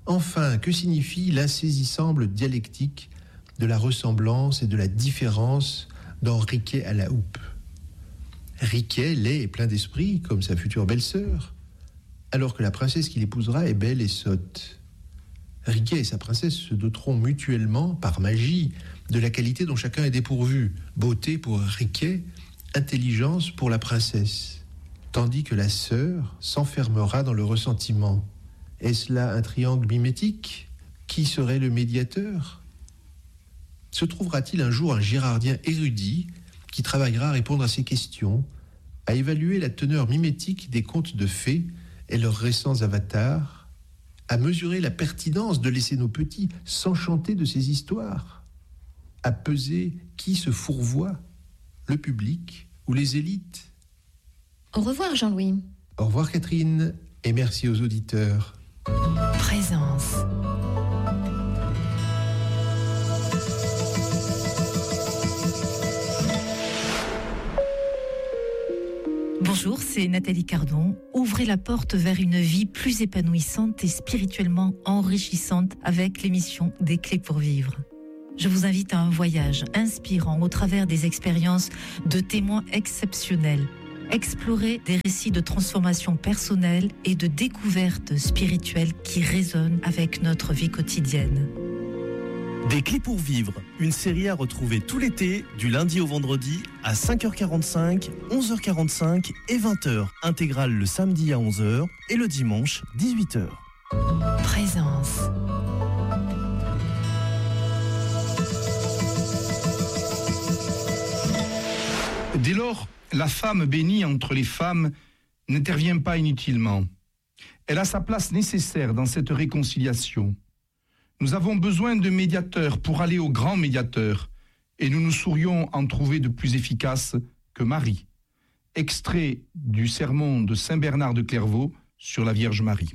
Enfin, que signifie l'insaisissable dialectique de la ressemblance et de la différence dans Riquet à la houppe? Riquet, laid et plein d'esprit, comme sa future belle-sœur, alors que la princesse qu'il épousera est belle et sotte. Riquet et sa princesse se doteront mutuellement, par magie, de la qualité dont chacun est dépourvu. Beauté pour Riquet, intelligence pour la princesse. Tandis que la sœur s'enfermera dans le ressentiment. Est-ce là un triangle mimétique? Qui serait le médiateur? Se trouvera-t-il un jour un girardien érudit qui travaillera à répondre à ces questions, à évaluer la teneur mimétique des contes de fées et leurs récents avatars, à mesurer la pertinence de laisser nos petits s'enchanter de ces histoires, à peser qui se fourvoie, le public ou les élites? Au revoir Jean-Louis. Au revoir Catherine, et merci aux auditeurs. Présence. Bonjour, c'est Nathalie Cardon. Ouvrez la porte vers une vie plus épanouissante et spirituellement enrichissante avec l'émission Des Clés pour Vivre. Je vous invite à un voyage inspirant au travers des expériences de témoins exceptionnels. Explorer des récits de transformation personnelle et de découverte spirituelle qui résonnent avec notre vie quotidienne. Des Clés pour Vivre, une série à retrouver tout l'été, du lundi au vendredi, à 5h45, 11h45 et 20h. Intégrale le samedi à 11h et le dimanche, 18h. Présence. Dès lors, la femme bénie entre les femmes n'intervient pas inutilement. Elle a sa place nécessaire dans cette réconciliation. Nous avons besoin de médiateurs pour aller au grand médiateur, et nous nous saurions en trouver de plus efficace que Marie. Extrait du sermon de Saint Bernard de Clairvaux sur la Vierge Marie.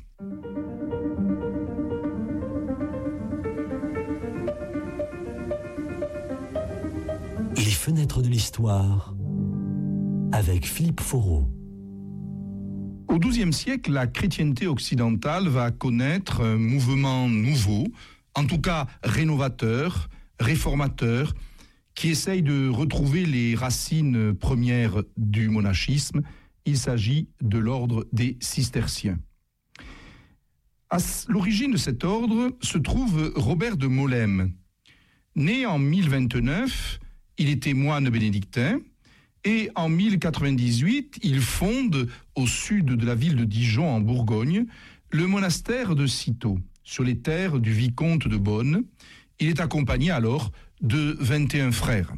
Les fenêtres de l'histoire avec Philippe Foreau. Au XIIe siècle, la chrétienté occidentale va connaître un mouvement nouveau, en tout cas rénovateur, réformateur, qui essaye de retrouver les racines premières du monachisme. Il s'agit de l'ordre des cisterciens. À l'origine de cet ordre se trouve Robert de Molesme. Né en 1029, il était moine bénédictin, et en 1098, il fonde, au sud de la ville de Dijon, en Bourgogne, le monastère de Cîteaux, sur les terres du vicomte de Beaune. Il est accompagné alors de 21 frères.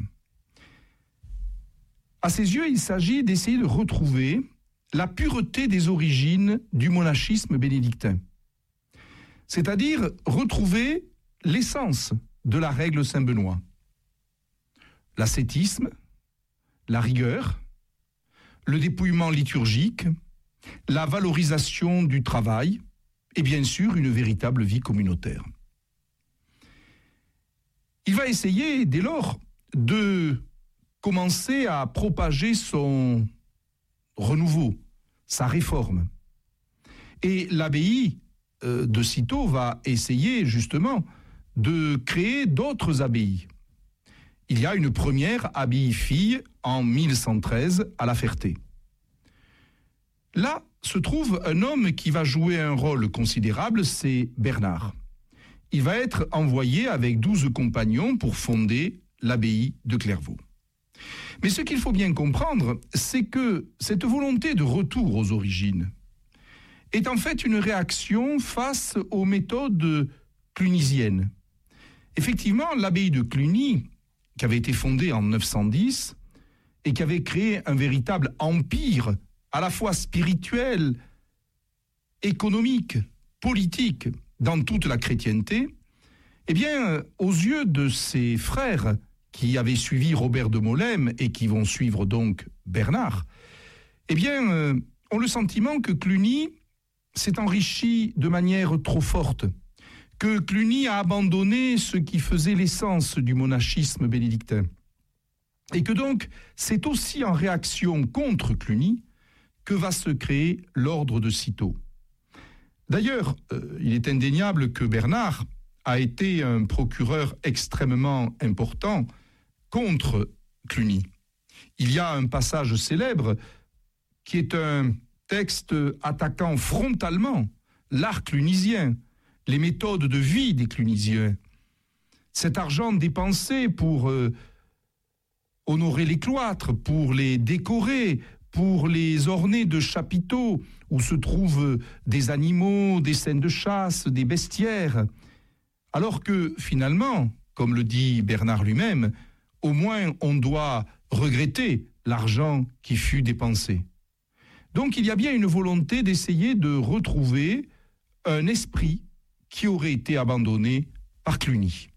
À ses yeux, il s'agit d'essayer de retrouver la pureté des origines du monachisme bénédictin. C'est-à-dire retrouver l'essence de la règle Saint-Benoît. L'ascétisme, la rigueur, le dépouillement liturgique, la valorisation du travail et bien sûr une véritable vie communautaire. Il va essayer dès lors de commencer à propager son renouveau, sa réforme. Et l'abbaye de Cîteaux va essayer justement de créer d'autres abbayes. Il y a une première abbaye fille en 1113 à La Ferté. Là se trouve un homme qui va jouer un rôle considérable, c'est Bernard. Il va être envoyé avec 12 compagnons pour fonder l'abbaye de Clairvaux. Mais ce qu'il faut bien comprendre, c'est que cette volonté de retour aux origines est en fait une réaction face aux méthodes clunisiennes. Effectivement, l'abbaye de Cluny, qui avait été fondée en 910 et qui avait créé un véritable empire à la fois spirituel, économique, politique, dans toute la chrétienté, eh bien, aux yeux de ses frères qui avaient suivi Robert de Molesme et qui vont suivre donc Bernard, eh bien, ont le sentiment que Cluny s'est enrichi de manière trop forte, que Cluny a abandonné ce qui faisait l'essence du monachisme bénédictin. Et que donc, c'est aussi en réaction contre Cluny que va se créer l'ordre de Cîteaux. D'ailleurs, il est indéniable que Bernard a été un procureur extrêmement important contre Cluny. Il y a un passage célèbre qui est un texte attaquant frontalement l'art clunisien, les méthodes de vie des Clunisiens. Cet argent dépensé pour honorer les cloîtres, pour les décorer, pour les orner de chapiteaux où se trouvent des animaux, des scènes de chasse, des bestiaires. Alors que finalement, comme le dit Bernard lui-même, au moins on doit regretter l'argent qui fut dépensé. Donc il y a bien une volonté d'essayer de retrouver un esprit qui aurait été abandonné par Cluny.